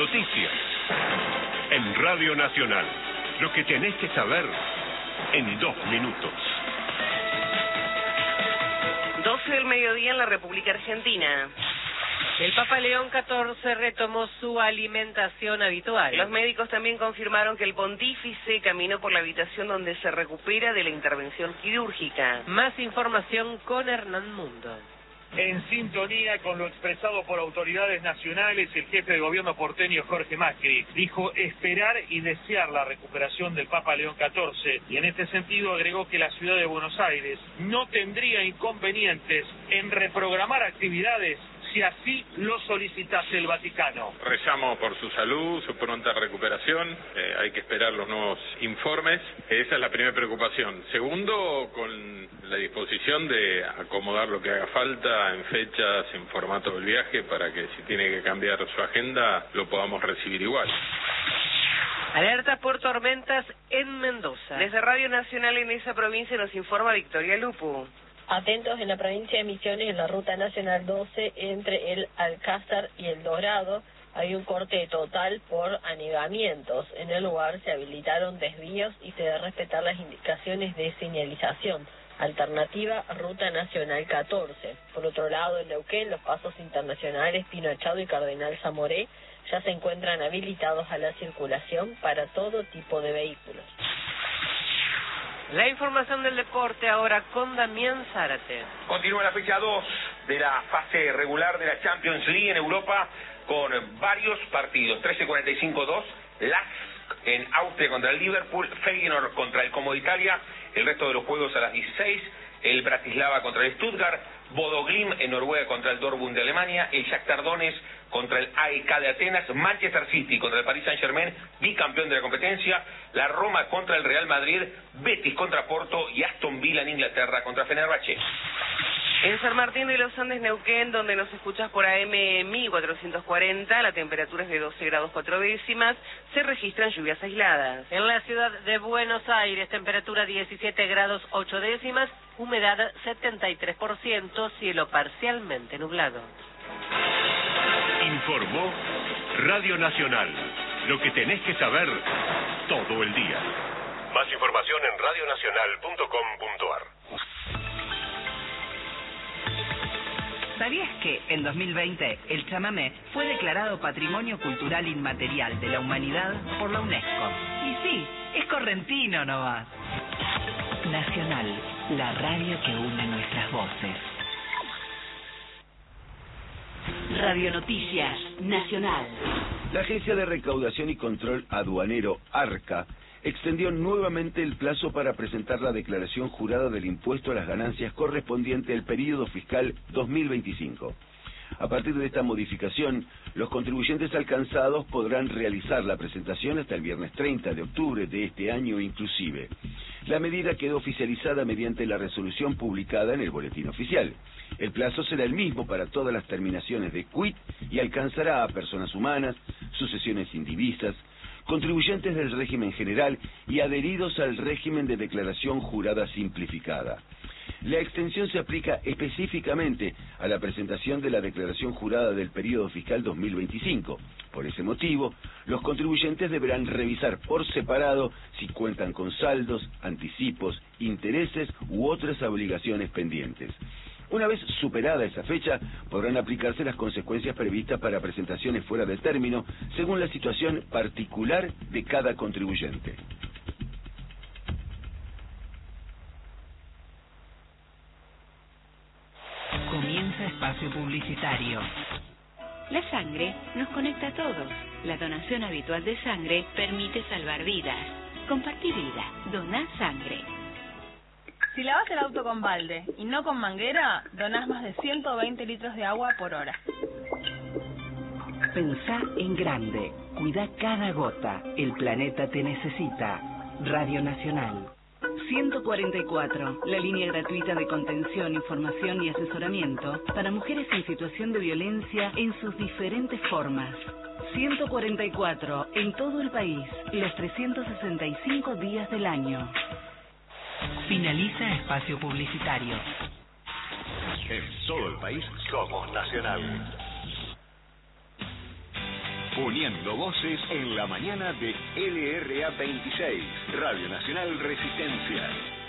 Noticias. En Radio Nacional. Lo que tenés que saber en 2 minutos. 12 del mediodía en la República Argentina. El Papa León XIV retomó su alimentación habitual. Los médicos también confirmaron que el pontífice caminó por la habitación donde se recupera de la intervención quirúrgica. Más información con Hernán Mundo. En sintonía con lo expresado por autoridades nacionales, el jefe de gobierno porteño Jorge Macri dijo esperar y desear la recuperación del Papa León XIV y en este sentido agregó que la ciudad de Buenos Aires no tendría inconvenientes en reprogramar actividades si así lo solicitase el Vaticano. Rezamos por su salud, su pronta recuperación, hay que esperar los nuevos informes, esa es la primera preocupación. Segundo, con la disposición de acomodar lo que haga falta en fechas, en formato del viaje, para que si tiene que cambiar su agenda, lo podamos recibir igual. Alerta por tormentas en Mendoza. Desde Radio Nacional en esa provincia nos informa Victoria Lupu. Atentos en la provincia de Misiones, en la ruta nacional 12, entre el Alcázar y el Dorado, hay un corte total por anegamientos. En el lugar se habilitaron desvíos y se debe respetar las indicaciones de señalización. Alternativa, ruta nacional 14. Por otro lado, en Neuquén, los pasos internacionales Pino Achado y Cardenal Zamoré ya se encuentran habilitados a la circulación para todo tipo de vehículos. La información del deporte ahora con Damián Zárate. Continúa la fecha 2 de la fase regular de la Champions League en Europa con varios partidos. 13:45-2, Lask en Austria contra el Liverpool, Feyenoord contra el Como de Italia, el resto de los juegos a las 16, el Bratislava contra el Stuttgart, Bodo Glimt en Noruega contra el Dortmund de Alemania, el Shakhtar Donetsk contra el AEK de Atenas, Manchester City contra el Paris Saint-Germain, bicampeón de la competencia, la Roma contra el Real Madrid, Betis contra Porto y Aston Villa en Inglaterra contra Fenerbahce. En San Martín de los Andes, Neuquén, donde nos escuchas por AM 1440, la temperatura es de 12 grados 4 décimas, se registran lluvias aisladas. En la ciudad de Buenos Aires, temperatura 17 grados 8 décimas, humedad 73%, cielo parcialmente nublado. Informó Radio Nacional. Lo que tenés que saber todo el día. Más información en radionacional.com.ar. ¿Sabías que en 2020 el chamamé fue declarado Patrimonio Cultural Inmaterial de la Humanidad por la UNESCO? Y sí, es correntino nomás. Nacional, la radio que une nuestras voces. Radio Noticias Nacional. La Agencia de Recaudación y Control Aduanero, ARCA, extendió nuevamente el plazo para presentar la declaración jurada del impuesto a las ganancias correspondiente al período fiscal 2025. A partir de esta modificación, los contribuyentes alcanzados podrán realizar la presentación hasta el viernes 30 de octubre de este año inclusive. La medida quedó oficializada mediante la resolución publicada en el Boletín Oficial. El plazo será el mismo para todas las terminaciones de quit y alcanzará a personas humanas, sucesiones indivisas, contribuyentes del régimen general y adheridos al régimen de declaración jurada simplificada. La extensión se aplica específicamente a la presentación de la declaración jurada del período fiscal 2025. Por ese motivo, los contribuyentes deberán revisar por separado si cuentan con saldos, anticipos, intereses u otras obligaciones pendientes. Una vez superada esa fecha, podrán aplicarse las consecuencias previstas para presentaciones fuera de término, según la situación particular de cada contribuyente. Comienza espacio publicitario. La sangre nos conecta a todos. La donación habitual de sangre permite salvar vidas. Compartí vida. Doná sangre. Si lavas el auto con balde y no con manguera, donás más de 120 litros de agua por hora. Pensá en grande. Cuida cada gota. El planeta te necesita. Radio Nacional. 144, la línea gratuita de contención, información y asesoramiento para mujeres en situación de violencia en sus diferentes formas. 144, en todo el país, los 365 días del año. Finaliza espacio publicitario. En solo el país somos Nacional. poniendo voces en la mañana de LRA 26, Radio Nacional Resistencia.